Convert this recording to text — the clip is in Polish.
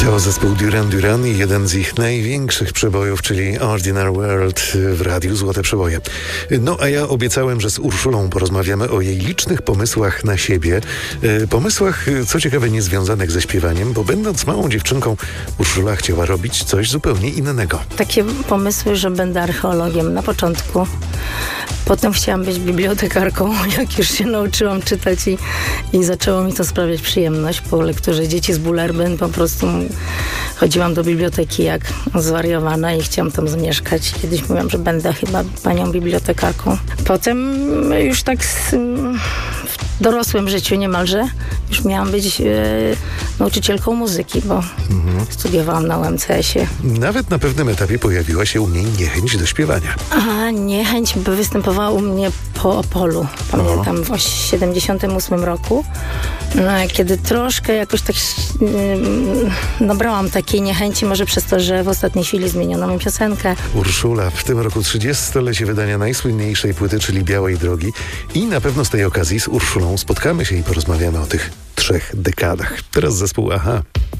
To zespół Duran Duran i jeden z ich największych przebojów, czyli Ordinary World w Radiu Złote Przeboje. No a ja obiecałem, że z Urszulą porozmawiamy o jej licznych pomysłach na siebie. Pomysłach, co ciekawe, niezwiązanych ze śpiewaniem, bo będąc małą dziewczynką, Urszula chciała robić coś zupełnie innego. Takie pomysły, że będę archeologiem na początku. Potem chciałam być bibliotekarką, jak już się nauczyłam czytać i zaczęło mi to sprawiać przyjemność. Po lekturze Dzieci z Bullerbyn po prostu chodziłam do biblioteki jak zwariowana i chciałam tam zamieszkać. Kiedyś mówiłam, że będę chyba panią bibliotekarką. Potem już tak w dorosłym życiu niemalże już miałam być nauczycielką muzyki, bo studiowałam na UMCS-ie. Nawet na pewnym etapie pojawiła się u niej niechęć do śpiewania. A niechęć występowała u mnie po Opolu. Pamiętam w 78 roku, kiedy troszkę jakoś tak nabrałam takiej niechęci, może przez to, że w ostatniej chwili zmieniono mi piosenkę. Urszula w tym roku 30-lecie wydania najsłynniejszej płyty, czyli Białej Drogi, i na pewno z tej okazji z Urszulą spotkamy się i porozmawiamy o tych 3 dekadach. Teraz zespół Aha.